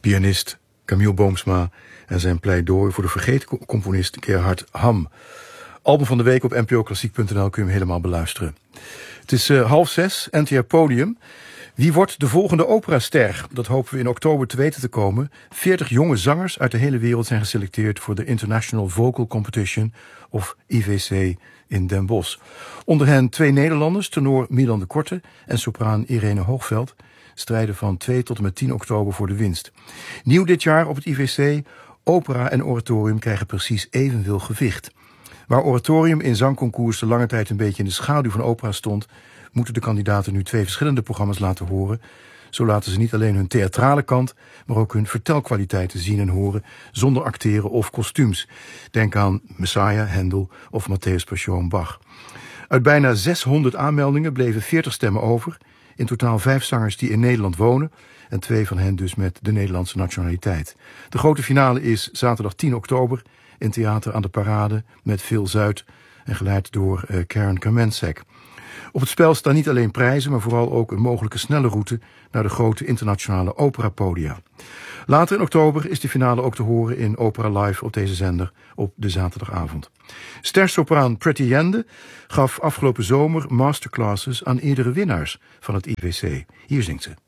pianist Camille Boomsma en zijn pleidooi voor de vergeten componist Gerhard Ham. Album van de week op npoklassiek.nl kun je hem helemaal beluisteren. Het is 5:30, NTR Podium. Wie wordt de volgende operaster? Dat hopen we in oktober te weten te komen. 40 jonge zangers uit de hele wereld zijn geselecteerd voor de International Vocal Competition, of IVC, in Den Bosch. Onder hen 2 Nederlanders, tenor Milan de Korte en sopraan Irene Hoogveld, strijden van 2 tot en met 10 oktober voor de winst. Nieuw dit jaar op het IVC, opera en oratorium krijgen precies evenveel gewicht. Waar oratorium in zangconcours de lange tijd een beetje in de schaduw van opera stond, moeten de kandidaten nu 2 verschillende programma's laten horen. Zo laten ze niet alleen hun theatrale kant, maar ook hun vertelkwaliteiten zien en horen, zonder acteren of kostuums. Denk aan Messiah, Handel of Matthäus Passion Bach. Uit bijna 600 aanmeldingen bleven 40 stemmen over. In totaal 5 zangers die in Nederland wonen en 2 van hen dus met de Nederlandse nationaliteit. De grote finale is zaterdag 10 oktober in Theater aan de Parade met Phil Zuid en geleid door Karen Kamensek. Op het spel staan niet alleen prijzen, maar vooral ook een mogelijke snelle route naar de grote internationale operapodia. Later in oktober is de finale ook te horen in Opera Live op deze zender op de zaterdagavond. Stersopraan Pretty Yende gaf afgelopen zomer masterclasses aan eerdere winnaars van het IVC. Hier zingt ze.